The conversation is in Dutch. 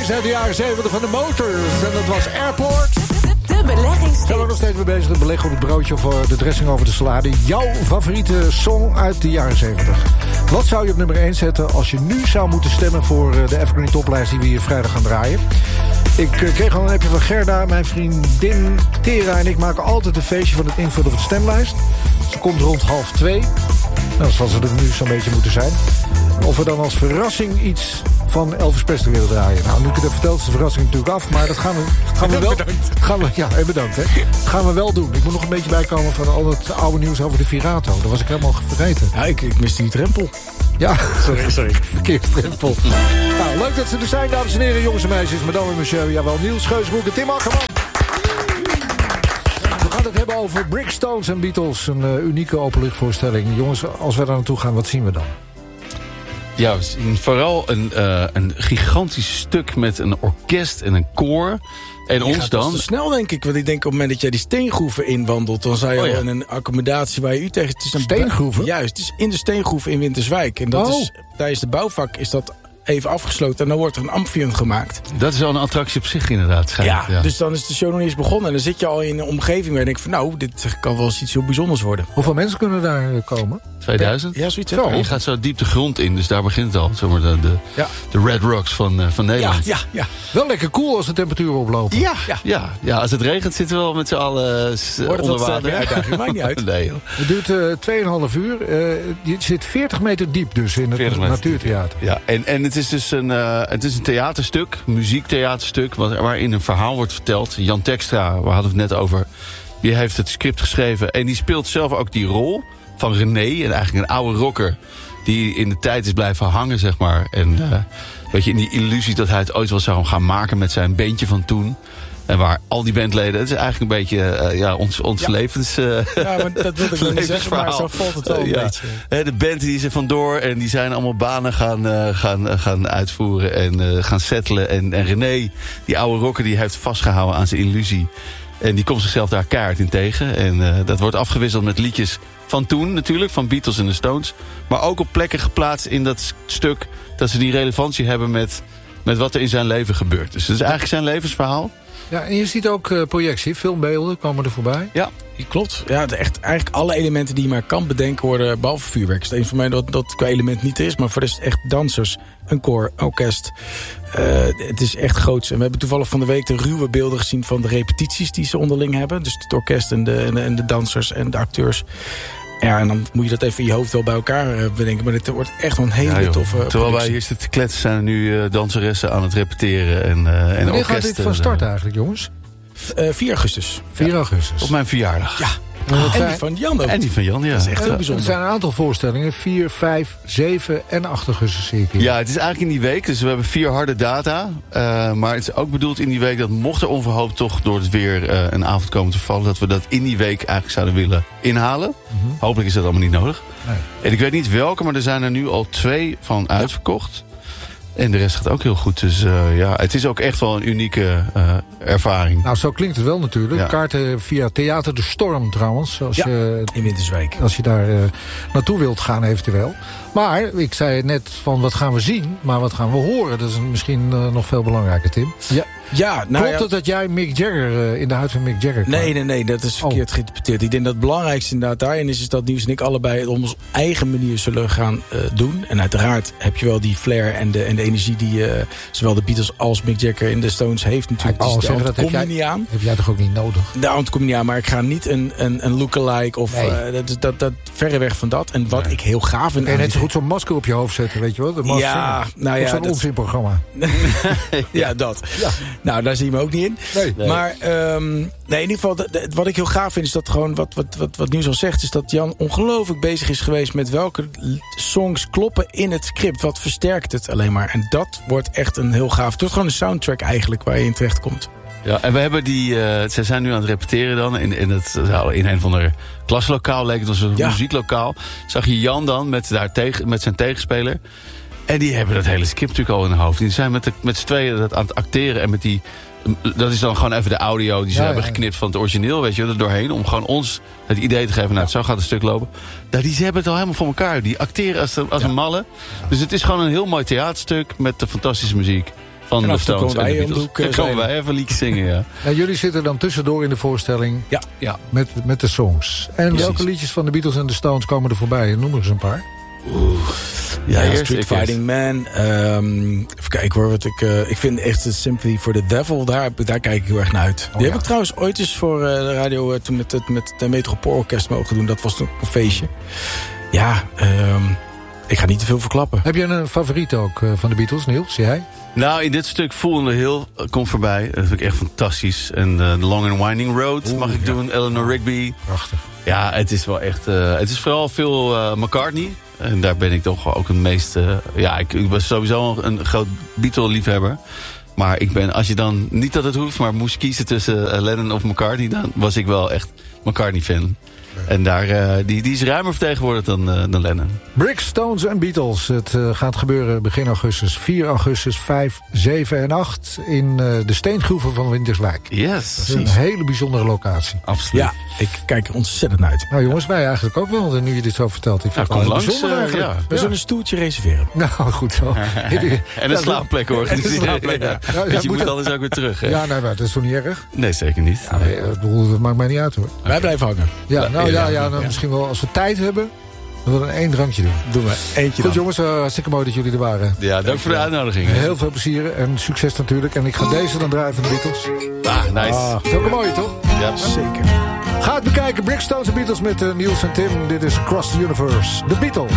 deze uit de jaren 70 van de Motors. En dat was Airport. De beleggingstips. Zijn we nog steeds mee bezig met beleggen op het broodje of de dressing over de salade. Jouw favoriete song uit de jaren 70. Wat zou je op nummer 1 zetten als je nu zou moeten stemmen voor de Evergreen toplijst die we hier vrijdag gaan draaien? Ik kreeg al een appje van Gerda. Mijn vriendin Tera en ik maken altijd een feestje van het invullen van de stemlijst. Ze komt rond 1:30. Nou, dan zal ze er nu zo'n beetje moeten zijn. Of we dan als verrassing iets van Elvis Presley willen draaien. Nou, nu ik het heb verteld, is de verrassing natuurlijk af. Maar dat gaan we wel... Bedankt, hè. Gaan we wel doen. Ik moet nog een beetje bijkomen van al het oude nieuws over de Virato. Dat was ik helemaal vergeten. Ja, ik miste die drempel. Ja, Sorry. Verkeersdrempel. Nou, leuk dat ze er zijn, dames en heren, jongens en meisjes. Madame en monsieur, jawel, Niels Geusbroek en Tim Akkerman. We gaan het hebben over Brickstones en Beatles. Een unieke openluchtvoorstelling. Jongens, als we daar naartoe gaan, wat zien we dan? Ja, we zien vooral een gigantisch stuk met een orkest en een koor. En Je ons gaat dan... te snel, denk ik. Want ik denk op het moment dat jij die steengroeven inwandelt... dan zou je al in een accommodatie waar je u tegen... Het is een Steengroeven? Juist, het is in de steengroeven in Winterswijk. En dat is, tijdens de bouwvak is dat even afgesloten. En dan wordt er een amfion gemaakt. Dat is al een attractie op zich inderdaad. Schijnt. Ja, dus dan is de show nog niet eens begonnen. En dan zit je al in een omgeving waar je denkt van... nou, dit kan wel eens iets heel bijzonders worden. Hoeveel mensen kunnen daar komen? 2000? Ja, zoiets. Zo. En je gaat zo diep de grond in, dus daar begint het al. Zeg maar de Red Rocks van Nederland. Ja. Wel lekker cool als de temperaturen oplopen. Ja, als het regent zitten we wel met z'n allen onder water. Maakt niet uit. Nee, joh. Het duurt 2,5 uur. Je zit 40 meter diep dus in het natuurtheater. Ja, en het is dus een theaterstuk, een muziektheaterstuk... waarin een verhaal wordt verteld. Jan Tekstra, we hadden het net over... die heeft het script geschreven en die speelt zelf ook die rol van René... en eigenlijk een oude rocker die in de tijd is blijven hangen, zeg maar. En weet je, in die illusie dat hij het ooit wel zou gaan maken met zijn bandje van toen... En waar al die bandleden... Het is eigenlijk een beetje ons levens... Ja, maar dat wil ik nog niet zeggen, maar zo valt het wel een beetje. De band die is er vandoor en die zijn allemaal banen gaan uitvoeren... en gaan settelen. En René, die oude rocker, die heeft vastgehouden aan zijn illusie. En die komt zichzelf daar keihard in tegen. En dat wordt afgewisseld met liedjes van toen natuurlijk, van Beatles en de Stones. Maar ook op plekken geplaatst in dat stuk... dat ze die relevantie hebben met wat er in zijn leven gebeurt. Dus het is eigenlijk zijn levensverhaal... Ja, en je ziet ook projectie, filmbeelden komen er voorbij. Ja, klopt. Ja, echt eigenlijk alle elementen die je maar kan bedenken worden... behalve vuurwerk. Het is een van mij dat qua element niet er is... maar voor de rest echt dansers, een koor, orkest. Het is echt groots. En we hebben toevallig van de week de ruwe beelden gezien... van de repetities die ze onderling hebben. Dus het orkest en de dansers en de acteurs... Ja, en dan moet je dat even in je hoofd wel bij elkaar bedenken. Maar dit wordt echt wel een hele toffe Terwijl wij hier zitten te kletsen... zijn er nu danseressen aan het repeteren en orkesten. Wanneer gaat dit van start eigenlijk, jongens? 4 augustus. 4 augustus. Op mijn verjaardag. Ja. En die van Jan ook. En die van Jan, ja. Dat is echt heel bijzonder. Er zijn een aantal voorstellingen. 4, 5, 7 en 8 augustus zie ik hier. Ja, het is eigenlijk in die week. Dus we hebben 4 harde data. Maar het is ook bedoeld in die week dat mocht er onverhoopt toch door het weer een avond komen te vallen... dat we dat in die week eigenlijk zouden willen inhalen. Hopelijk is dat allemaal niet nodig. Nee. En ik weet niet welke, maar er zijn er nu al 2 van uitverkocht. En de rest gaat ook heel goed. Dus het is ook echt wel een unieke ervaring. Nou, zo klinkt het wel natuurlijk. Ja. Kaarten via Theater de Storm trouwens. In Winterswijk. Als je daar naartoe wilt gaan eventueel. Maar ik zei net van wat gaan we zien, maar wat gaan we horen? Dat is misschien nog veel belangrijker, Tim. Ja, nou klopt het dat jij Mick Jagger in de huid van Mick Jagger kwam? Nee, dat is verkeerd geïnterpreteerd. Ik denk dat het belangrijkste inderdaad daarin is dat Niels en ik allebei het op onze eigen manier zullen gaan doen. En uiteraard heb je wel die flair en de energie die zowel de Beatles als Mick Jagger in de Stones heeft natuurlijk. Dus de hand kom je niet aan. Heb jij toch ook niet nodig? De hand kom je niet aan, maar ik ga niet een lookalike of dat verreweg van dat. En wat ik heel gaaf vind. En net zo goed zo'n masker op je hoofd zetten, weet je wel? De masker. Zo'n onzinprogramma. Ja, dat. Ja. Nou, daar zie je me ook niet in. Nee. Maar in ieder geval, wat ik heel gaaf vind... is dat gewoon, wat Niels al zegt... is dat Jan ongelooflijk bezig is geweest... met welke songs kloppen in het script. Wat versterkt het alleen maar. En dat wordt echt een heel gaaf... Het wordt gewoon een soundtrack eigenlijk waar je in terecht komt. Ja, en we hebben ze zijn nu aan het repeteren dan. In een van de klaslokaal leek het als een muzieklokaal. Zag je Jan dan met zijn tegenspeler... En die hebben dat hele script natuurlijk al in hun hoofd. Die zijn met z'n tweeën dat aan het acteren. En dat is dan gewoon even de audio die ze hebben geknipt van het origineel. Weet je, er doorheen. Om gewoon ons het idee te geven. Nou, zo gaat het stuk lopen. Die hebben het al helemaal voor elkaar. Die acteren als een malle. Dus het is gewoon een heel mooi theaterstuk met de fantastische muziek. van En de af en toe Stones komen en de wij om de Beatles. hoek, Dan komen wij even liedjes zingen, ja. Nou, jullie zitten dan tussendoor in de voorstelling Ja. met de songs. En Precies. welke liedjes van de Beatles en de Stones komen er voorbij? Noem er eens een paar. Ja, eerst, Street ik Fighting Man. Even kijken hoor. Ik vind echt de Sympathy for the Devil. Daar kijk ik heel erg naar uit. Die heb ik trouwens ooit eens voor de radio toen met het Metropoolorkest mogen doen. Dat was toen een feestje. Ja, ik ga niet te veel verklappen. Heb je een favoriet ook van de Beatles, Niels? Jij? Nou, in dit stuk Fool in the Hill komt voorbij. Dat vind ik echt fantastisch. En The Long and Winding Road mag ik doen. Eleanor Rigby. Prachtig. Ja, het is wel echt... het is vooral veel McCartney. En daar ben ik toch ook het meest... ik ben sowieso een groot Beatle-liefhebber. Maar ik ben, als je dan, niet dat het hoeft, maar moest kiezen tussen Lennon of McCartney... dan was ik wel echt McCartney-fan. En daar, die is ruimer vertegenwoordigd dan Lennon. Bricks, Stones en Beatles. Het gaat gebeuren begin augustus. 4 augustus, 5, 7 en 8 in de steengroeven van Winterswijk. Yes, Dat is een hele bijzondere locatie. absoluut. Ja, ik kijk er ontzettend naar uit. Nou jongens, wij eigenlijk ook wel, nu je dit zo vertelt. Ik vind kom het wel langs. bijzonder eigenlijk. We zullen een stoeltje reserveren. Nou, goed zo. En een slaapplek organiseren. slaapplek, ja. Want je moet anders ook weer terug, hè? Ja, nee, maar dat is toch niet erg? Nee, zeker niet. Nee, dat maakt mij niet uit hoor. Wij blijven hangen. Ja, nou, misschien wel als we tijd hebben, dan willen we 1 drankje doen. Doen we eentje Goed dan. jongens, hartstikke mooi dat jullie er waren. Ja, dank voor de uitnodiging. Heel veel plezier en succes natuurlijk. En ik ga deze dan draaien van de Beatles. Nice. Dat is ook een mooie, toch? Ja, Zeker. Ga het bekijken. Bricks, Stones en Beatles met Niels en Tim. Dit is Across the Universe. The Beatles.